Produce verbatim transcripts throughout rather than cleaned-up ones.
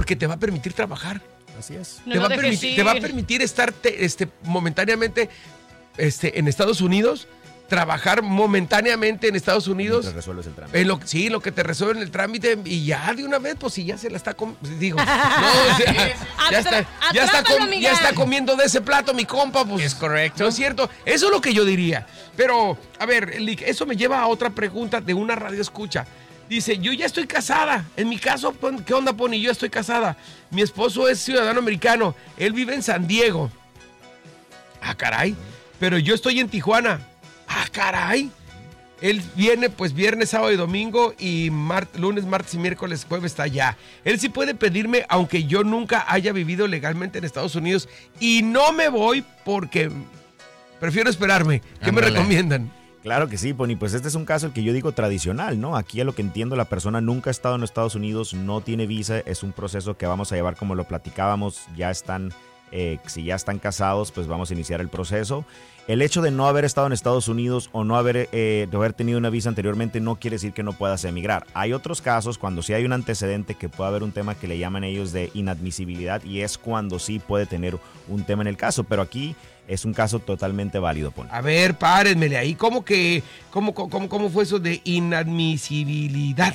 porque te va a permitir trabajar. Así es. No te, lo va a dejes permitir, ir. te va a permitir estar te- este, momentáneamente este, en Estados Unidos, trabajar momentáneamente en Estados Unidos. Mientras resuelves el trámite. En lo, sí, lo que te resuelven el trámite y ya de una vez, pues si ya se la está comiendo, digo, no, o sea, ya, está, ya, está Atrápalo, com- amiga. ya está comiendo de ese plato mi compa, pues. Es correcto. No es cierto, eso es lo que yo diría. Pero, a ver, Lick, eso me lleva a otra pregunta de una radio escucha. Dice, yo ya estoy casada. En mi caso, ¿qué onda, Pony? Yo estoy casada. Mi esposo es ciudadano americano. Él vive en San Diego. Ah, caray. Pero yo estoy en Tijuana. Ah, caray. Él viene pues viernes, sábado y domingo y mar- lunes, martes y miércoles, jueves está allá. Él sí puede pedirme, aunque yo nunca haya vivido legalmente en Estados Unidos y no me voy porque prefiero esperarme. ¿Qué me Ándale. recomiendan? Claro que sí, Pony. Pues este es un caso el que yo digo tradicional, ¿no? Aquí a lo que entiendo, la persona nunca ha estado en Estados Unidos, no tiene visa, es un proceso que vamos a llevar como lo platicábamos, ya están, eh, si ya están casados, pues vamos a iniciar el proceso. El hecho de no haber estado en Estados Unidos o no haber, eh, de haber tenido una visa anteriormente no quiere decir que no puedas emigrar. Hay otros casos cuando sí hay un antecedente que puede haber un tema que le llaman ellos de inadmisibilidad y es cuando sí puede tener un tema en el caso, pero aquí es un caso totalmente válido, Pony. A ver, párenmele ahí. ¿Cómo que, cómo, cómo, cómo fue eso de inadmisibilidad?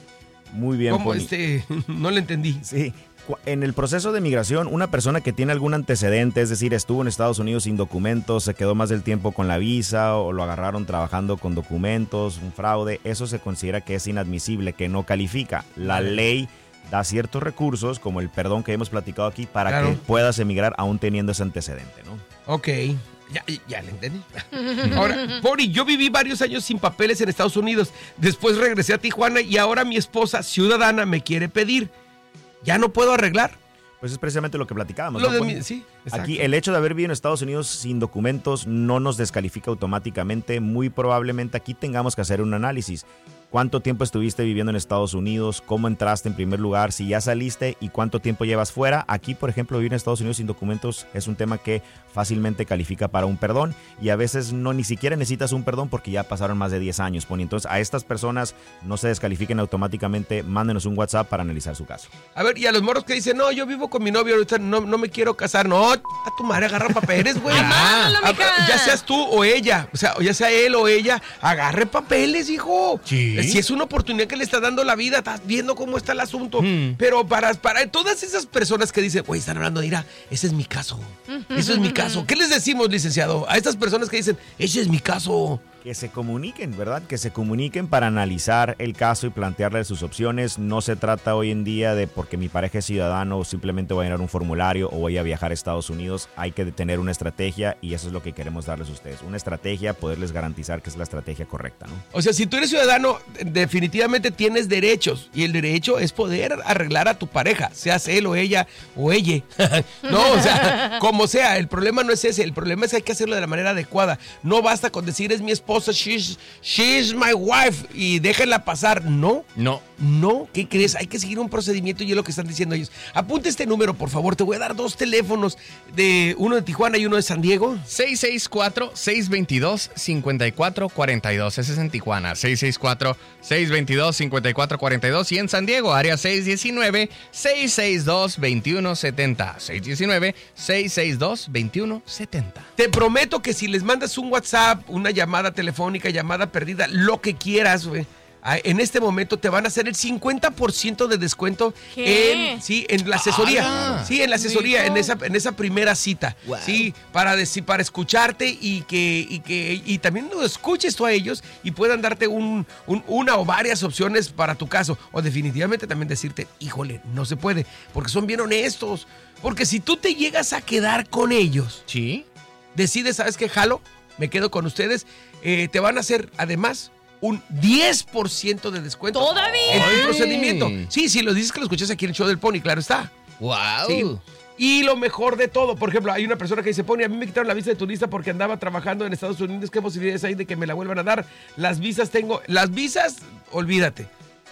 Muy bien, ¿Cómo Pony. este? No le entendí. Sí, cu- en el proceso de migración, una persona que tiene algún antecedente, es decir, estuvo en Estados Unidos sin documentos, se quedó más del tiempo con la visa o lo agarraron trabajando con documentos, un fraude, eso se considera que es inadmisible, que no califica. La ley da ciertos recursos, como el perdón que hemos platicado aquí, para Claro. que puedas emigrar aún teniendo ese antecedente, ¿no? Ok, ya, ya le entendí. Ahora, Pori, yo viví varios años sin papeles en Estados Unidos. Después regresé a Tijuana y ahora mi esposa, ciudadana, me quiere pedir. ¿Ya no puedo arreglar? Pues es precisamente lo que platicábamos, Lo ¿no, de Pony? mi- sí, exacto. Aquí el hecho de haber vivido en Estados Unidos sin documentos no nos descalifica automáticamente. Muy probablemente aquí tengamos que hacer un análisis. ¿Cuánto tiempo estuviste viviendo en Estados Unidos? ¿Cómo entraste en primer lugar? Si ya saliste y cuánto tiempo llevas fuera. Aquí, por ejemplo, vivir en Estados Unidos sin documentos es un tema que fácilmente califica para un perdón y a veces no ni siquiera necesitas un perdón porque ya pasaron más de diez años, Pony. Entonces, a estas personas no se descalifiquen automáticamente. Mándenos un WhatsApp para analizar su caso. A ver, y a los morros que dicen, no, yo vivo con mi novio, ahorita no, no me quiero casar. No, a tu madre, agarra papeles, güey. Mándalo, Ah, mija. ya seas tú o ella, o sea, ya sea él o ella, agarre papeles, hijo. Sí. Si es una oportunidad que le está dando la vida, estás viendo cómo está el asunto. Hmm. Pero para, para todas esas personas que dicen, güey, están hablando, mira, ese es mi caso. Eso es mi caso. ¿Qué les decimos, licenciado? A estas personas que dicen, ese es mi caso. Que se comuniquen, ¿verdad? Que se comuniquen para analizar el caso y plantearle sus opciones. No se trata hoy en día de porque mi pareja es ciudadano o simplemente voy a llenar un formulario o voy a viajar a Estados Unidos. Hay que tener una estrategia y eso es lo que queremos darles a ustedes. Una estrategia, poderles garantizar que es la estrategia correcta, ¿no? O sea, si tú eres ciudadano, definitivamente tienes derechos. Y el derecho es poder arreglar a tu pareja, seas él o ella o ella. No, o sea, como sea. El problema no es ese. El problema es que hay que hacerlo de la manera adecuada. No basta con decir es mi esposa, she's, she's my wife y déjenla pasar. No. No. No, ¿qué crees? Hay que seguir un procedimiento y es lo que están diciendo ellos. Apunta este número, por favor. Te voy a dar dos teléfonos, de uno de Tijuana y uno de San Diego. seis seis cuatro, seis dos dos, cinco cuatro cuatro dos. Ese es en Tijuana. seis seis cuatro, seis dos dos, cinco cuatro cuatro dos. Y en San Diego, área seis uno nueve, seis seis dos, dos uno siete cero. seis uno nueve, seis seis dos, dos uno siete cero. Te prometo que si les mandas un WhatsApp, una llamada telefónica, llamada perdida, lo que quieras, güey, ah, en este momento te van a hacer el cincuenta por ciento de descuento ¿Qué? en, sí, en la asesoría. Ah, sí, en la asesoría, rico. en esa, en esa primera cita. Wow. Sí, para, decir, para escucharte y que, y que y también lo escuches tú a ellos y puedan darte un, un- una o varias opciones para tu caso. O definitivamente también decirte, híjole, no se puede, porque son bien honestos. Porque si tú te llegas a quedar con ellos, ¿Sí? decides, ¿sabes qué? Jalo, me quedo con ustedes. Eh, te van a hacer, además, un diez por ciento de descuento. ¿Todavía? En tu ¡Ay! procedimiento. Sí, sí, lo dices que lo escuchas aquí en el show del Pony, claro está. ¡Wow! Sí. Y lo mejor de todo, por ejemplo, hay una persona que dice, Pony, a mí me quitaron la visa de turista porque andaba trabajando en Estados Unidos. ¿Qué posibilidades hay de que me la vuelvan a dar? Las visas tengo, las visas, olvídate.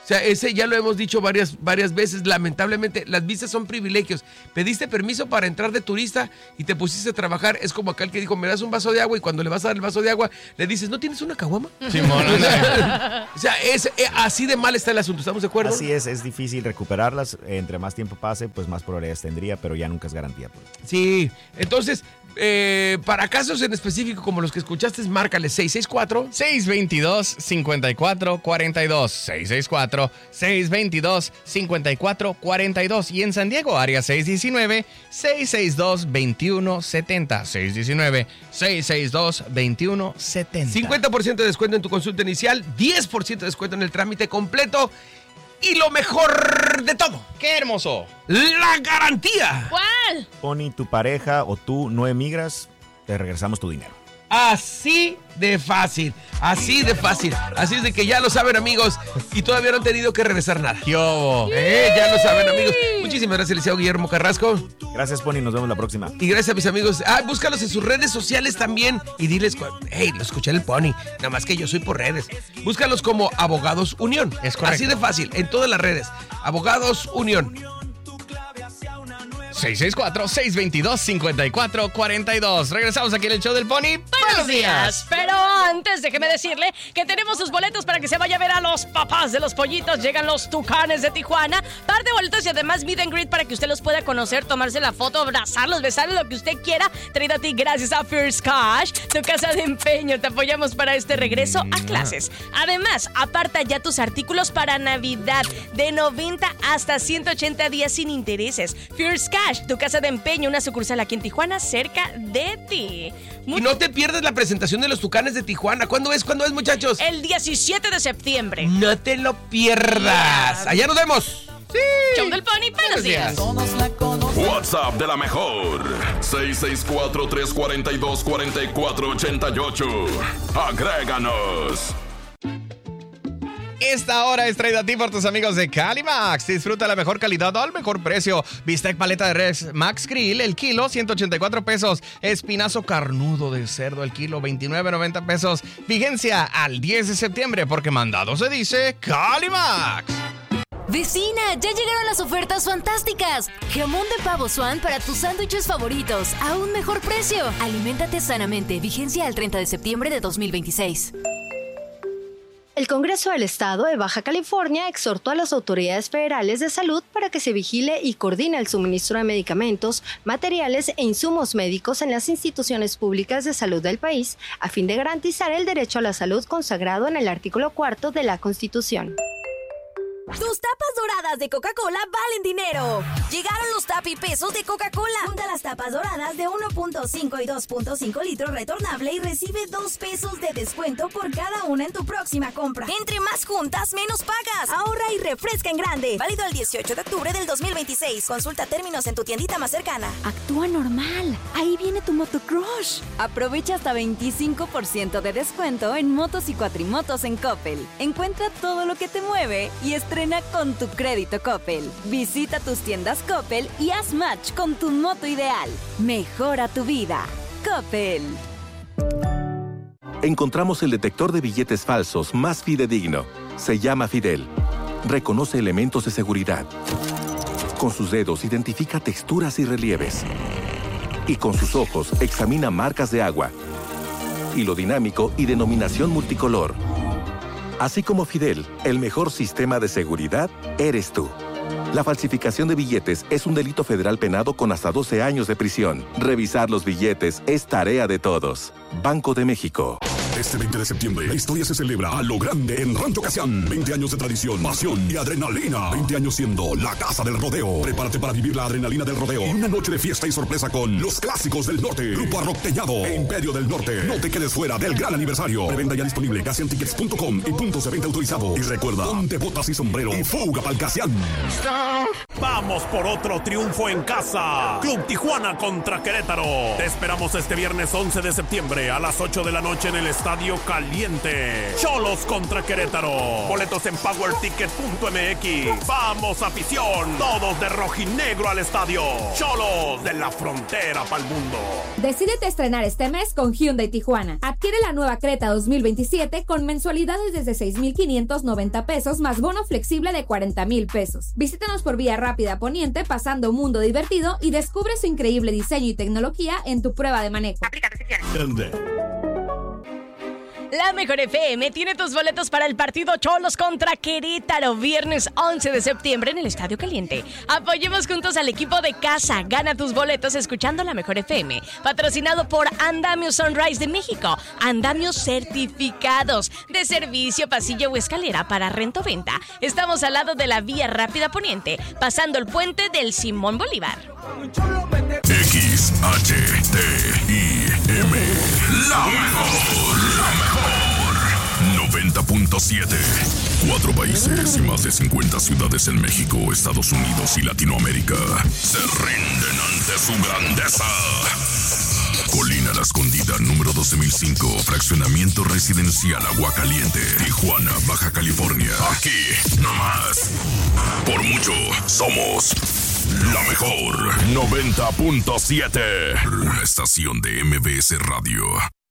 O sea, ese ya lo hemos dicho varias, varias veces. Lamentablemente, las visas son privilegios. Pediste permiso para entrar de turista y te pusiste a trabajar. Es como aquel que dijo, me das un vaso de agua, y cuando le vas a dar el vaso de agua, le dices, ¿no tienes una caguama? Simón, o sea, o sea es, eh, así de mal está el asunto. ¿Estamos de acuerdo? Así es, es difícil recuperarlas. Entre más tiempo pase, pues más probabilidades tendría, pero ya nunca es garantía. Pues. Sí, entonces... Eh, para casos en específico como los que escuchaste, márcale seis seis cuatro, seis dos dos, cinco cuatro cuatro dos, seis seis cuatro, seis dos dos, cinco cuatro cuatro dos, y en San Diego, área seis uno nueve, seis seis dos, dos uno siete cero, seis uno nueve, seis seis dos, dos uno siete cero. cincuenta por ciento de descuento en tu consulta inicial, diez por ciento de descuento en el trámite completo. Y lo mejor de todo, ¡qué hermoso! ¡La garantía! ¿Cuál? Pony, tu pareja o tú no emigras, te regresamos tu dinero. Así de fácil, así de fácil. Así es de que ya lo saben, amigos, y todavía no han tenido que regresar nada. ¡Yo! Eh, ya lo saben, amigos. Muchísimas gracias, licenciado Guillermo Carrasco. Gracias, Pony, nos vemos la próxima. Y gracias a mis amigos. Ah, búscalos en sus redes sociales también y diles, hey, lo escuché en el Pony. Nada más que yo soy por redes. Búscalos como Abogados Unión. Es correcto. Así de fácil, en todas las redes. Abogados Unión. seis seis cuatro, seis dos dos, cinco cuatro cuatro dos. Regresamos aquí en el show del Pony. Buenos días. Pero antes, déjeme decirle que tenemos sus boletos para que se vaya a ver a los papás de los pollitos. Llegan los Tucanes de Tijuana. Par de boletos y además meet and greet para que usted los pueda conocer, tomarse la foto, abrazarlos, besarlos, lo que usted quiera. Traído a ti gracias a First Cash, tu casa de empeño. Te apoyamos para este regreso a clases. Además, aparta ya tus artículos para Navidad de noventa hasta ciento ochenta días sin intereses. First Cash, tu casa de empeño, una sucursal aquí en Tijuana, cerca de ti. Y no te pierdas la presentación de los Tucanes de Tijuana. ¿Cuándo es? ¿Cuándo es, muchachos? El diecisiete de septiembre. No te lo pierdas. Yeah. Allá nos vemos. Sí. Show del Pony, buenos días. WhatsApp de la mejor. seis seis cuatro, tres cuatro dos, cuatro cuatro ocho ocho. Agréganos. Esta hora es traída a ti por tus amigos de Calimax. Disfruta la mejor calidad al mejor precio. Bistec paleta de res Max Grill, el kilo, ciento ochenta y cuatro pesos. Espinazo carnudo de cerdo, el kilo, veintinueve noventa pesos. Vigencia al diez de septiembre, porque mandado se dice Calimax. Vecina, ya llegaron las ofertas fantásticas. Jamón de pavo Swan para tus sándwiches favoritos a un mejor precio. Aliméntate sanamente. Vigencia al treinta de septiembre de dos mil veintiséis. El Congreso del Estado de Baja California exhortó a las autoridades federales de salud para que se vigile y coordine el suministro de medicamentos, materiales e insumos médicos en las instituciones públicas de salud del país, a fin de garantizar el derecho a la salud consagrado en el artículo cuarto de la Constitución. Tus tapas doradas de Coca-Cola valen dinero. Llegaron los tapipesos de Coca-Cola. Junta las tapas doradas de uno punto cinco y dos punto cinco litros retornable y recibe dos pesos de descuento por cada una en tu próxima compra. Entre más juntas, menos pagas. Ahorra y refresca en grande. Válido el dieciocho de octubre del dos mil veintiséis. Consulta términos en tu tiendita más cercana. Actúa normal. Ahí viene tu motocrush. Aprovecha hasta veinticinco por ciento de descuento en motos y cuatrimotos en Coppel. Encuentra todo lo que te mueve y estrena con tu crédito Coppel. Visita tus tiendas Coppel y haz match con tu moto ideal. Mejora tu vida. Coppel. Encontramos el detector de billetes falsos más fidedigno. Se llama Fidel. Reconoce elementos de seguridad. Con sus dedos identifica texturas y relieves. Y con sus ojos examina marcas de agua. Hilo dinámico y denominación multicolor. Así como Fidel, el mejor sistema de seguridad eres tú. La falsificación de billetes es un delito federal penado con hasta doce años de prisión. Revisar los billetes es tarea de todos. Banco de México. Este veinte de septiembre, la historia se celebra a lo grande en Rancho Casián. veinte años de tradición, pasión y adrenalina. veinte años siendo la casa del rodeo. Prepárate para vivir la adrenalina del rodeo. Y una noche de fiesta y sorpresa con los clásicos del norte. Grupo Arrocteñado e Imperio del Norte. No te quedes fuera del gran aniversario. Preventa ya disponible en casian tickets punto com y puntos de venta autorizados. Y recuerda, ponte botas y sombrero y fuga pa'l Casián. Vamos por otro triunfo en casa. Club Tijuana contra Querétaro. Te esperamos este viernes once de septiembre a las ocho de la noche en el estadio Estadio Caliente. Xolos contra Querétaro. Boletos en power ticket punto m x. Vamos, afición. Todos de rojinegro al estadio. Xolos de la frontera pa'l mundo. Decídete a estrenar este mes con Hyundai Tijuana. Adquiere la nueva Creta dos mil veintisiete con mensualidades desde seis mil quinientos noventa pesos más bono flexible de cuarenta mil pesos. Visítanos por Vía Rápida Poniente, pasando Mundo Divertido y descubre su increíble diseño y tecnología en tu prueba de manejo. Aplica restricciones. La Mejor F M tiene tus boletos para el partido Xolos contra Querétaro, viernes once de septiembre en el Estadio Caliente. Apoyemos juntos al equipo de casa. Gana tus boletos escuchando La Mejor F M. Patrocinado por Andamios Sunrise de México. Andamios certificados de servicio, pasillo o escalera para rento-venta. Estamos al lado de la Vía Rápida Poniente, pasando el puente del Simón Bolívar. X H T I M. La mejor. La mejor. noventa punto siete. Cuatro países y más de cincuenta ciudades en México, Estados Unidos y Latinoamérica se rinden ante su grandeza. Colina La Escondida, número doce mil cinco, fraccionamiento residencial Aguacaliente, Tijuana, Baja California. Aquí, nomás. Por mucho, somos la mejor. noventa punto siete. Una estación de M B S Radio.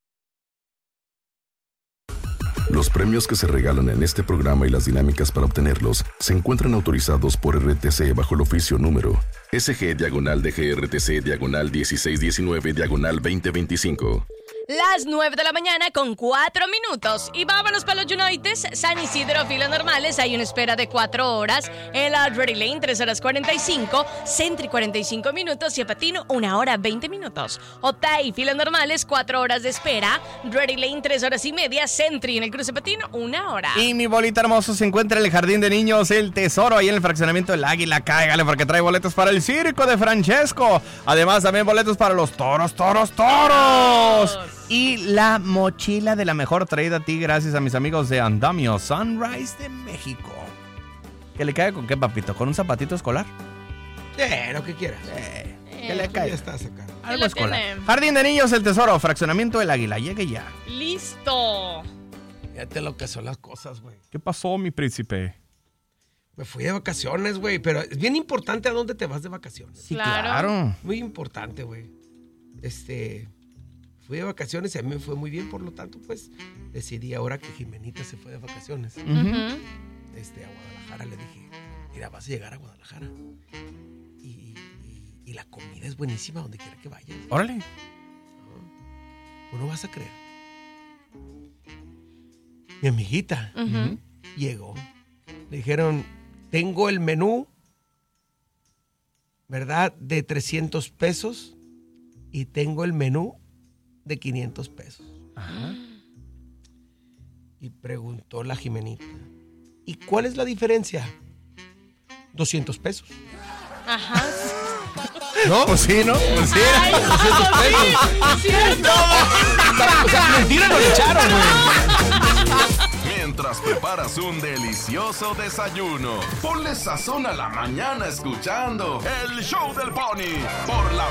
Los premios que se regalan en este programa y las dinámicas para obtenerlos se encuentran autorizados por R T C bajo el oficio número S G diagonal D G R T C diagonal dieciséis diecinueve diagonal veinte veinticinco. Las nueve de la mañana con cuatro minutos. Y vámonos para los Unites. San Isidro, filas normales. Hay una espera de cuatro horas. En la Drury Lane, tres horas cuarenta y cinco. Sentry, cuarenta y cinco minutos. Y Apatino, una hora veinte minutos. Otay, filas normales, cuatro horas de espera. Drury Lane, tres horas y media. Sentry en el cruce Apatino, una hora. Y mi bolita hermoso se encuentra en el Jardín de Niños El Tesoro, ahí en el fraccionamiento del Águila. Cáigale porque trae boletos para el Circo de Francesco. Además, también boletos para los toros, toros, toros. Y la mochila de la mejor traída a ti gracias a mis amigos de Andamio Sunrise de México. ¿Que le caiga con qué, papito? ¿Con un zapatito escolar? Eh, lo que quieras. Eh, eh, que le caiga. Ya está sacando. Algo escolar. Tiene. Jardín de Niños El Tesoro, fraccionamiento del Águila. Llegue ya. ¡Listo! Fíjate lo que son las cosas, güey. ¿Qué pasó, mi príncipe? Me fui de vacaciones, güey, pero es bien importante a dónde te vas de vacaciones. Sí, claro. claro. Muy importante, güey. Este... Fui de vacaciones y a mí me fue muy bien, por lo tanto, pues, decidí ahora que Jimenita se fue de vacaciones. Uh-huh. Este, a Guadalajara le dije, mira, vas a llegar a Guadalajara. Y, y, y la comida es buenísima donde quiera que vayas. Órale. ¿No? Pues no vas a creer. Mi amiguita uh-huh. llegó. Le dijeron, tengo el menú, ¿verdad?, de trescientos pesos y tengo el menú de quinientos pesos. Ajá. Y preguntó la Jimenita, ¿y cuál es la diferencia? doscientos pesos. Ajá. No, pues sí, ¿no? Pues sí. Ay, doscientos pesos. ¿Cierto? O sea, mentira no le echaron, güey. Mientras preparas un delicioso desayuno, ponle sazón a la mañana escuchando el Show del Pony por la